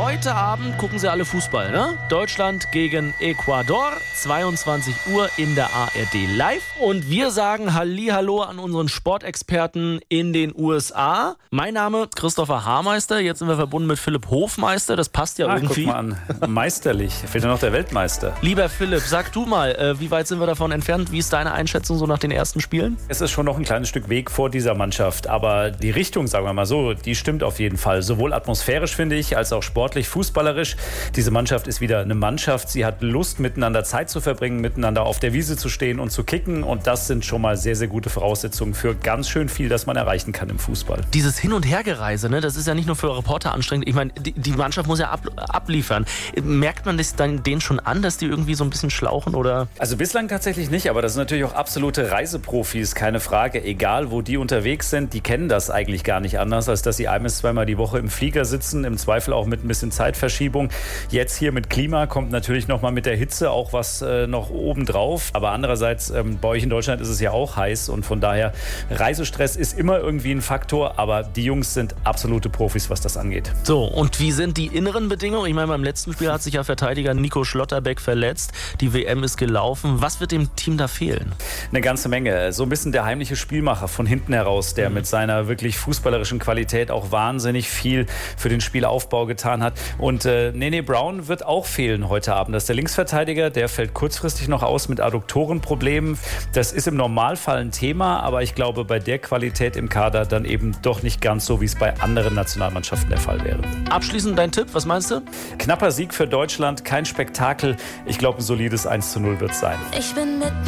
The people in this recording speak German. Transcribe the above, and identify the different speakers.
Speaker 1: heute Abend gucken Sie alle Fußball, ne? Deutschland gegen Ecuador, 22 Uhr in der ARD Live. Und wir sagen Hallihallo an unseren Sportexperten in den USA. Mein Name Christopher Haarmeister, jetzt sind wir verbunden mit Philipp Hofmeister, das passt ja irgendwie.
Speaker 2: Guck mal an, meisterlich, fehlt ja noch der Weltmeister.
Speaker 1: Lieber Philipp, sag du mal, wie weit sind wir davon entfernt? Wie ist deine Einschätzung so nach den ersten Spielen?
Speaker 2: Es ist schon noch ein kleines Stück Weg vor dieser Mannschaft, aber die Richtung, sagen wir mal so, die stimmt auf jeden Fall. Sowohl atmosphärisch, finde ich, als auch sportlich, fußballerisch. Diese Mannschaft ist wieder eine Mannschaft. Sie hat Lust, miteinander Zeit zu verbringen, miteinander auf der Wiese zu stehen und zu kicken. Und das sind schon mal sehr, sehr gute Voraussetzungen für ganz schön viel, das man erreichen kann im Fußball.
Speaker 1: Dieses Hin- und Hergereise, ne, das ist ja nicht nur für Reporter anstrengend. Ich meine, die Mannschaft muss ja abliefern. Merkt man das dann denen schon an, dass die irgendwie so ein bisschen schlauchen, oder?
Speaker 2: Also bislang tatsächlich nicht, aber das sind natürlich auch absolute Reiseprofis, keine Frage. Egal, wo die unterwegs sind, die kennen das eigentlich gar nicht anders, als dass sie ein- bis zweimal die Woche im Flieger sitzen, im Zweifel auch mit ein bisschen Zeitverschiebung. Jetzt hier mit Klima kommt natürlich nochmal mit der Hitze auch was noch obendrauf. Aber andererseits, bei euch in Deutschland ist es ja auch heiß und von daher, Reisestress ist immer irgendwie ein Faktor, aber die Jungs sind absolute Profis, was das angeht.
Speaker 1: So, und wie sind die inneren Bedingungen? Ich meine, beim letzten Spiel hat sich ja Verteidiger Nico Schlotterbeck verletzt. Die WM ist gelaufen. Was wird dem Team da fehlen?
Speaker 2: Eine ganze Menge. So ein bisschen der heimliche Spielmacher von hinten heraus, der mit seiner wirklich fußballerischen Qualität auch wahnsinnig viel für den Spielaufbau getan hat. Und Nene Brown wird auch fehlen heute Abend. Das ist der Linksverteidiger, der fällt kurzfristig noch aus mit Adduktorenproblemen. Das ist im Normalfall ein Thema, aber ich glaube, bei der Qualität im Kader dann eben doch nicht ganz so, wie es bei anderen Nationalmannschaften der Fall wäre.
Speaker 1: Abschließend dein Tipp, was meinst du?
Speaker 2: Knapper Sieg für Deutschland, kein Spektakel. Ich glaube, ein solides 1:0 wird es sein.
Speaker 3: Ich bin mitten